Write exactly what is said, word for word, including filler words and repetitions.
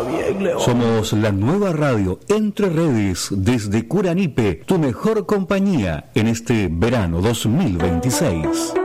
bien, León. Somos la nueva radio Entre Redes desde Curanipe, tu mejor compañía en este verano dos mil veintiséis.